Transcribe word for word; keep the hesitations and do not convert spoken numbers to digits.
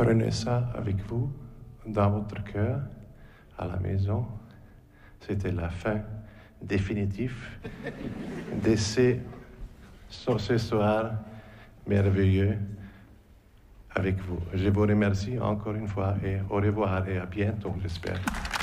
Prenez ça avec vous, dans votre cœur, à la maison. C'était la fin définitive de ces, ce soir merveilleux avec vous. Je vous remercie encore une fois et au revoir et à bientôt, j'espère.